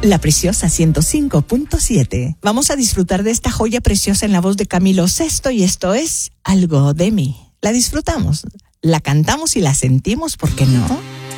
La Preciosa 105.7. Vamos a disfrutar de esta joya preciosa en la voz de Camilo Sesto y esto es Algo de mí. La disfrutamos, la cantamos y la sentimos, ¿por qué no?